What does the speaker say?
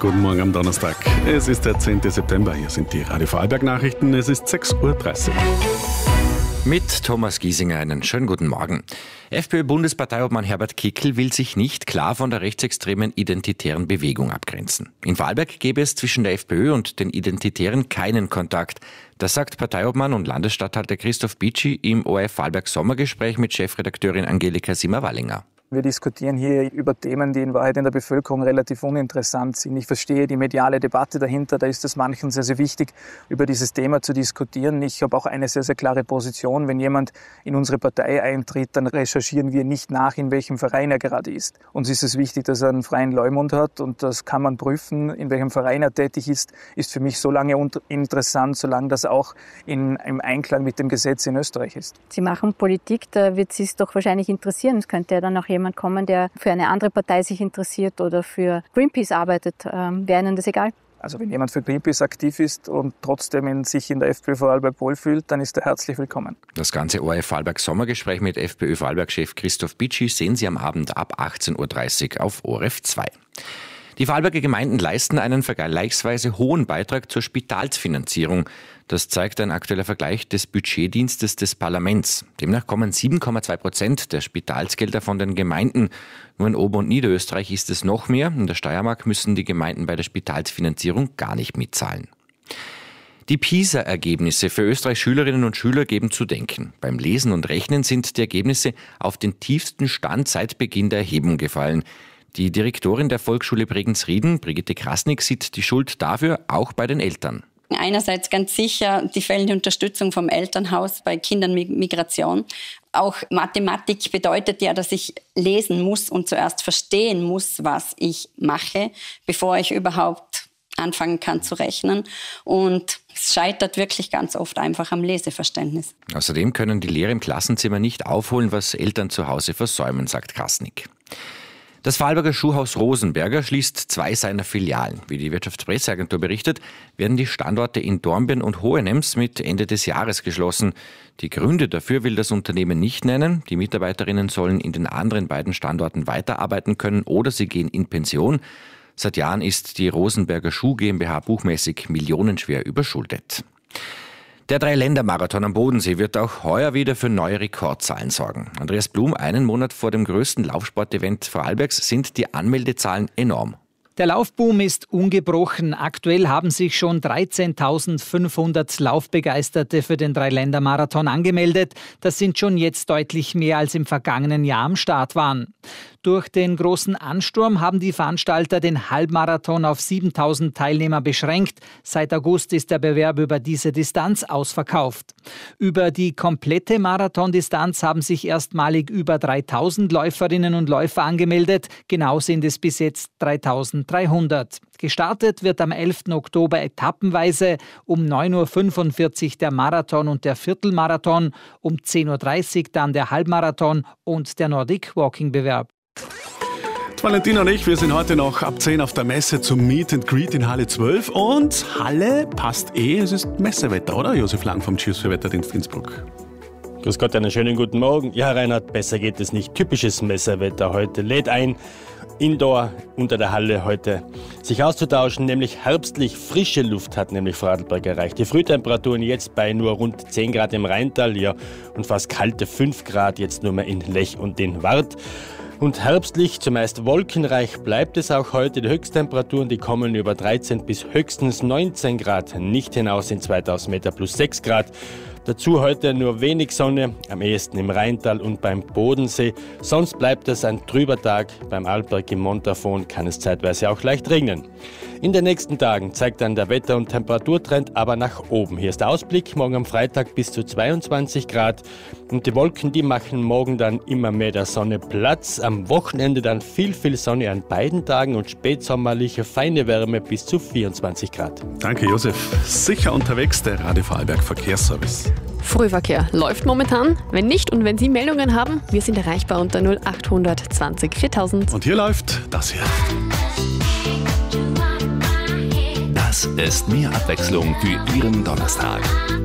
Guten Morgen am Donnerstag. Es ist der 10. September. Hier sind die Radio Vorarlberg-Nachrichten. Es ist 6.30 Uhr. Mit Thomas Giesinger einen schönen guten Morgen. FPÖ-Bundesparteiobmann Herbert Kickl will sich nicht klar von der rechtsextremen identitären Bewegung abgrenzen. In Vorarlberg gäbe es zwischen der FPÖ und den Identitären keinen Kontakt. Das sagt Parteiobmann und Landesstatthalter Christoph Bitschi im ORF Vorarlberg Sommergespräch mit Chefredakteurin Angelika Simmer-Wallinger. Wir diskutieren hier über Themen, die in Wahrheit in der Bevölkerung relativ uninteressant sind. Ich verstehe die mediale Debatte dahinter, da ist es manchen sehr, sehr wichtig, über dieses Thema zu diskutieren. Ich habe auch eine sehr, sehr klare Position. Wenn jemand in unsere Partei eintritt, dann recherchieren wir nicht nach, in welchem Verein er gerade ist. Uns ist es wichtig, dass er einen freien Leumund hat und das kann man prüfen. In welchem Verein er tätig ist für mich so lange interessant, solange das auch im Einklang mit dem Gesetz in Österreich ist. Sie machen Politik, da wird Sie es doch wahrscheinlich interessieren. Es könnte ja dann auch jemand kommen, der für eine andere Partei sich interessiert oder für Greenpeace arbeitet. Wäre Ihnen das egal? Also wenn jemand für Greenpeace aktiv ist und trotzdem sich in der FPÖ Vorarlberg wohlfühlt, dann ist er herzlich willkommen. Das ganze ORF Vorarlberg Sommergespräch mit FPÖ Vorarlberg-Chef Christoph Bitschi sehen Sie am Abend ab 18.30 Uhr auf ORF 2. Die Vorarlberger Gemeinden leisten einen vergleichsweise hohen Beitrag zur Spitalsfinanzierung. Das zeigt ein aktueller Vergleich des Budgetdienstes des Parlaments. Demnach kommen 7,2% der Spitalsgelder von den Gemeinden. Nur in Ober- und Niederösterreich ist es noch mehr. In der Steiermark müssen die Gemeinden bei der Spitalsfinanzierung gar nicht mitzahlen. Die PISA-Ergebnisse für Österreichs Schülerinnen und Schüler geben zu denken. Beim Lesen und Rechnen sind die Ergebnisse auf den tiefsten Stand seit Beginn der Erhebung gefallen. Die Direktorin der Volksschule Bregenz-Rieden, Brigitte Krasnick, sieht die Schuld dafür auch bei den Eltern. Einerseits ganz sicher die fehlende Unterstützung vom Elternhaus bei Kindern mit Migration. Auch Mathematik bedeutet ja, dass ich lesen muss und zuerst verstehen muss, was ich mache, bevor ich überhaupt anfangen kann zu rechnen. Und es scheitert wirklich ganz oft einfach am Leseverständnis. Außerdem können die Lehrer im Klassenzimmer nicht aufholen, was Eltern zu Hause versäumen, sagt Krasnick. Das Vorarlberger Schuhhaus Rosenberger schließt 2 seiner Filialen. Wie die Wirtschaftspresseagentur berichtet, werden die Standorte in Dornbirn und Hohenems mit Ende des Jahres geschlossen. Die Gründe dafür will das Unternehmen nicht nennen. Die Mitarbeiterinnen sollen in den anderen beiden Standorten weiterarbeiten können oder sie gehen in Pension. Seit Jahren ist die Rosenberger Schuh GmbH buchmäßig millionenschwer überschuldet. Der Dreiländermarathon am Bodensee wird auch heuer wieder für neue Rekordzahlen sorgen. Andreas Blum, einen Monat vor dem größten Laufsportevent Vorarlbergs sind die Anmeldezahlen enorm. Der Laufboom ist ungebrochen. Aktuell haben sich schon 13.500 Laufbegeisterte für den Dreiländermarathon angemeldet. Das sind schon jetzt deutlich mehr als im vergangenen Jahr am Start waren. Durch den großen Ansturm haben die Veranstalter den Halbmarathon auf 7.000 Teilnehmer beschränkt. Seit August ist der Bewerb über diese Distanz ausverkauft. Über die komplette Marathondistanz haben sich erstmalig über 3.000 Läuferinnen und Läufer angemeldet. Genau sind es bis jetzt 3.300. Gestartet wird am 11. Oktober etappenweise. Um 9.45 Uhr der Marathon und der Viertelmarathon, um 10.30 Uhr dann der Halbmarathon und der Nordic Walking Bewerb. Valentina und ich, wir sind heute noch ab 10 auf der Messe zum Meet and Greet in Halle 12. Und Halle passt es ist Messewetter, oder? Josef Lang vom Tschüss für Wetterdienst Innsbruck. Grüß Gott, einen schönen guten Morgen. Ja, Reinhard, besser geht es nicht. Typisches Messerwetter heute. Lädt ein, Indoor unter der Halle heute sich auszutauschen, nämlich herbstlich frische Luft hat nämlich Vorarlberg erreicht. Die Frühtemperaturen jetzt bei nur rund 10 Grad im Rheintal, ja, und fast kalte 5 Grad jetzt nur mehr in Lech und in Wart. Und herbstlich, zumeist wolkenreich bleibt es auch heute. Die Höchsttemperaturen, die kommen über 13 bis höchstens 19 Grad nicht hinaus in 2000 Meter plus 6 Grad. Dazu heute nur wenig Sonne, am ehesten im Rheintal und beim Bodensee. Sonst bleibt es ein trüber Tag. Beim Arlberg im Montafon kann es zeitweise auch leicht regnen. In den nächsten Tagen zeigt dann der Wetter- und Temperaturtrend aber nach oben. Hier ist der Ausblick, morgen am Freitag bis zu 22 Grad. Und die Wolken, die machen morgen dann immer mehr der Sonne Platz. Am Wochenende dann viel Sonne an beiden Tagen und spätsommerliche feine Wärme bis zu 24 Grad. Danke, Josef. Sicher unterwegs, der Radio Vorarlberg Verkehrsservice. Frühverkehr läuft momentan. Wenn nicht und wenn Sie Meldungen haben, wir sind erreichbar unter 0820 4000. Und hier läuft das hier. Das ist mehr Abwechslung für Ihren Donnerstag.